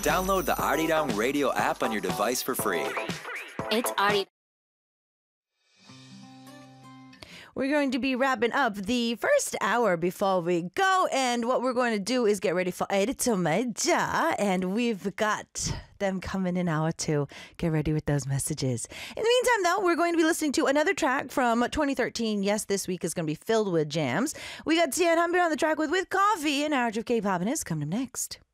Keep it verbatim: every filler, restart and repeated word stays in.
Download the Arirang Radio app on your device for free. It's Ari. We're going to be wrapping up the first hour before we go. And what we're going to do is get ready for Edito Meja. And we've got them coming in hour two. Get ready with those messages. In the meantime, though, we're going to be listening to another track from twenty thirteen. Yes, this week is going to be filled with jams. We got Tian Hanbir on the track with With Coffee, and Hour of K-pop, and it's coming up next.